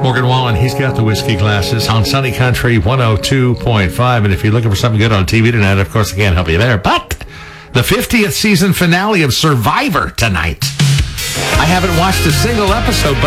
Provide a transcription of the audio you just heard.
Morgan Wallen, he's got the whiskey glasses on Sunny Country 102.5. And if you're looking for something good on TV tonight, of course, I can't help you there. But the 50th season finale of Survivor tonight. I haven't watched a single episode, but